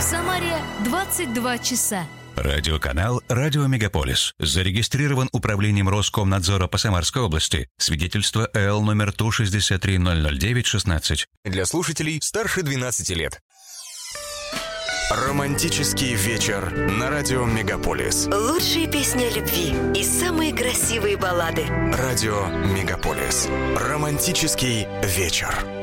В Самаре 22 часа. Радиоканал «Радио Мегаполис» зарегистрирован Управлением Роскомнадзора по Самарской области. Свидетельство ЭЛ номер ТУ-63009-16. Для слушателей старше 12 лет. Романтический вечер на радио Мегаполис. Лучшие песни о любви и самые красивые баллады. Радио Мегаполис. Романтический вечер.